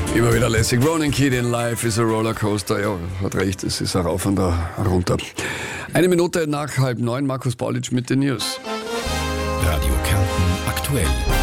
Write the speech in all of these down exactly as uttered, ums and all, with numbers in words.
Immer wieder lässig. Ronan Keating, Life is a Rollercoaster. Ja, hat recht, es ist ein Rauf und ein Runter. Eine Minute nach halb neun, Markus Paulitsch mit den News. Radio Kärnten aktuell.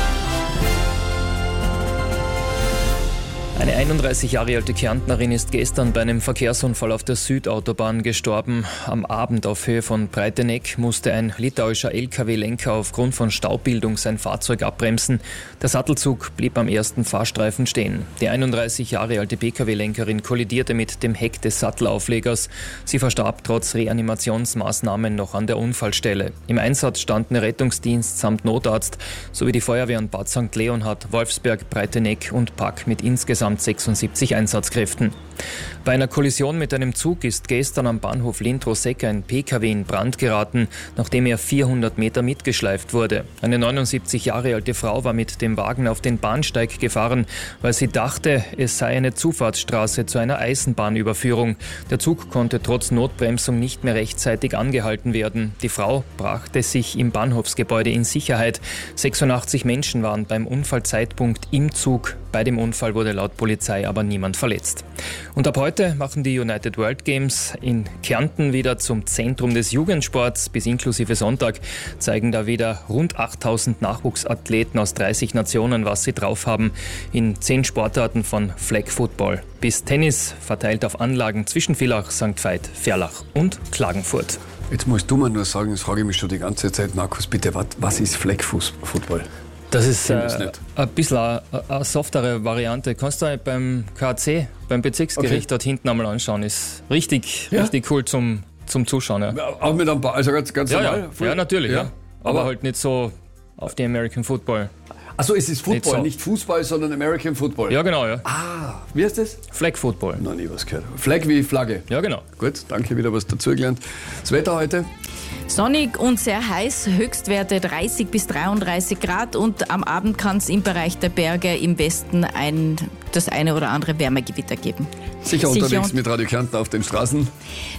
Eine einunddreißig Jahre alte Kärntnerin ist gestern bei einem Verkehrsunfall auf der Südautobahn gestorben. Am Abend auf Höhe von Breiteneck musste ein litauischer L K W-Lenker aufgrund von Staubbildung sein Fahrzeug abbremsen. Der Sattelzug blieb am ersten Fahrstreifen stehen. Die einunddreißig Jahre alte P K W-Lenkerin kollidierte mit dem Heck des Sattelauflegers. Sie verstarb trotz Reanimationsmaßnahmen noch an der Unfallstelle. Im Einsatz standen Rettungsdienst samt Notarzt sowie die Feuerwehren Bad Sankt Leonhard, Wolfsberg, Breiteneck und Pack mit insgesamt sechsundsiebzig Einsatzkräften. Bei einer Kollision mit einem Zug ist gestern am Bahnhof Lindroseck ein P K W in Brand geraten, nachdem er vierhundert Meter mitgeschleift wurde. Eine neunundsiebzig Jahre alte Frau war mit dem Wagen auf den Bahnsteig gefahren, weil sie dachte, es sei eine Zufahrtsstraße zu einer Eisenbahnüberführung. Der Zug konnte trotz Notbremsung nicht mehr rechtzeitig angehalten werden. Die Frau brachte sich im Bahnhofsgebäude in Sicherheit. sechsundachtzig Menschen waren beim Unfallzeitpunkt im Zug. Bei dem Unfall wurde laut Polizei aber niemand verletzt. Und ab heute machen die United World Games in Kärnten wieder zum Zentrum des Jugendsports. Bis inklusive Sonntag zeigen da wieder rund achttausend Nachwuchsathleten aus dreißig Nationen, was sie drauf haben, in zehn Sportarten von Flag Football bis Tennis, verteilt auf Anlagen zwischen Villach, Sankt Veit, Ferlach und Klagenfurt. Jetzt musst du mir nur sagen, das frage ich mich schon die ganze Zeit, Markus, bitte, was, was ist Flag Football? Das ist äh, ein bisschen eine, eine softere Variante. Kannst du beim K C, beim Bezirksgericht okay. dort hinten einmal anschauen. Ist richtig, ja? richtig cool zum, zum Zuschauen. Ja. Auch mit einem Ball, also ganz, ganz ja, normal? Ja, ja natürlich. Ja. Ja. Aber, Aber halt nicht so auf die American Football. Achso, es ist Football, nicht, so. nicht Fußball, sondern American Football. Ja, genau. Ja. Ah, wie heißt das? Flag Football. Noch nie was gehört. Flag wie Flagge. Ja, genau. Gut, danke, wieder was dazugelernt. Das Wetter heute? Sonnig und sehr heiß, Höchstwerte dreißig bis dreiunddreißig Grad und am Abend kann es im Bereich der Berge im Westen ein, das eine oder andere Wärmegewitter geben. Sicher, Sicher unterwegs mit Radio Kärnten auf den Straßen?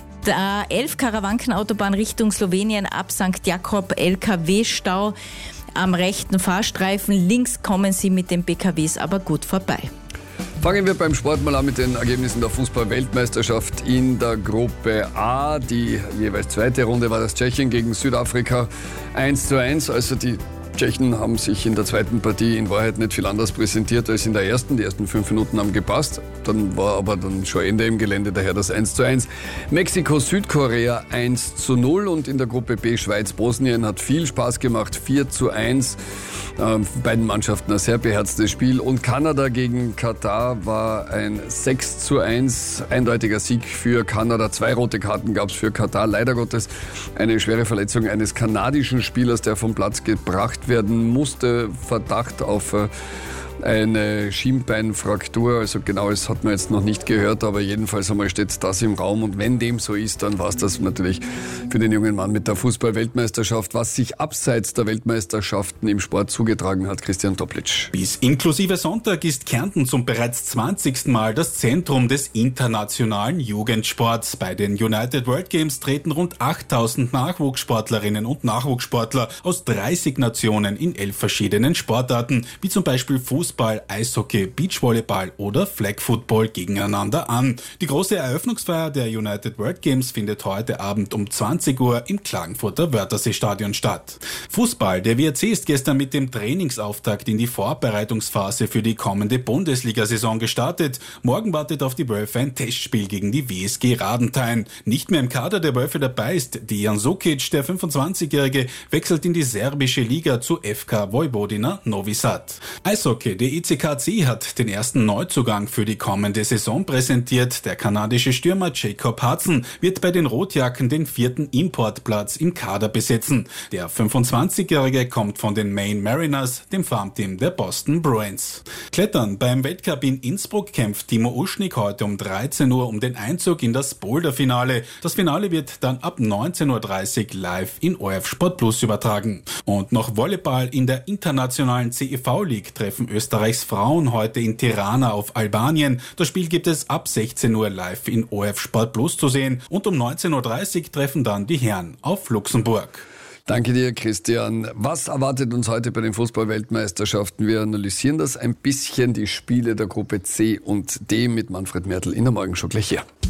Der elf Karawankenautobahn Richtung Slowenien ab Sankt Jakob, L K W-Stau am rechten Fahrstreifen. Links kommen Sie mit den P K Ws aber gut vorbei. Fangen wir beim Sport mal an mit den Ergebnissen der Fußball-Weltmeisterschaft in der Gruppe A. Die jeweils zweite Runde war das Tschechien gegen Südafrika eins zu eins. Also die Tschechen haben sich in der zweiten Partie in Wahrheit nicht viel anders präsentiert als in der ersten. Die ersten fünf Minuten haben gepasst. Dann war aber dann schon Ende im Gelände, daher das eins zu eins. Mexiko-Südkorea eins zu null und in der Gruppe B Schweiz-Bosnien hat viel Spaß gemacht, vier zu eins. Ähm, beiden Mannschaften ein sehr beherztes Spiel. Und Kanada gegen Katar war ein sechs zu eins. Eindeutiger Sieg für Kanada. Zwei rote Karten gab es für Katar. Leider Gottes eine schwere Verletzung eines kanadischen Spielers, der vom Platz gebracht werden musste. Verdacht auf äh, eine Schienbeinfraktur, also genaues hat man jetzt noch nicht gehört, aber jedenfalls einmal steht das im Raum und wenn dem so ist, dann war es das natürlich für den jungen Mann mit der Fußball-Weltmeisterschaft, was sich abseits der Weltmeisterschaften im Sport zugetragen hat. Christian Toplitsch. Bis inklusive Sonntag ist Kärnten zum bereits zwanzigsten Mal das Zentrum des internationalen Jugendsports. Bei den United World Games treten rund achttausend Nachwuchssportlerinnen und Nachwuchssportler aus dreißig Nationen in elf verschiedenen Sportarten, wie zum Beispiel Fußball, Fußball, Eishockey, Beachvolleyball oder Flag Football gegeneinander an. Die große Eröffnungsfeier der United World Games findet heute Abend um zwanzig Uhr im Klagenfurter Wörthersee-Stadion statt. Fußball. Der W R C ist gestern mit dem Trainingsauftakt in die Vorbereitungsphase für die kommende Bundesliga-Saison gestartet. Morgen wartet auf die Wölfe ein Testspiel gegen die W S G Radenthein. Nicht mehr im Kader der Wölfe dabei ist Dejan Sukic. Der fünfundzwanzigjährige wechselt in die serbische Liga zu F K Vojvodina Novi Sad. Eishockey. Der E C K C hat den ersten Neuzugang für die kommende Saison präsentiert. Der kanadische Stürmer Jacob Hudson wird bei den Rotjacken den vierten Importplatz im Kader besetzen. Der fünfundzwanzigjährige kommt von den Maine Mariners, dem Farmteam der Boston Bruins. Klettern. Beim Weltcup in Innsbruck kämpft Timo Uschnik heute um dreizehn Uhr um den Einzug in das Boulder-Finale. Das Finale wird dann ab neunzehn Uhr dreißig live in O R F Sport Plus übertragen. Und noch Volleyball. In der internationalen C E V League treffen Österreichs Frauen heute in Tirana auf Albanien. Das Spiel gibt es ab sechzehn Uhr live in O R F Sport Plus zu sehen und um neunzehn Uhr dreißig treffen dann die Herren auf Luxemburg. Danke dir, Christian. Was erwartet uns heute bei den Fußball-Weltmeisterschaften? Wir analysieren das ein bisschen, die Spiele der Gruppe C und D mit Manfred Mertl in der Morgenshow gleich hier.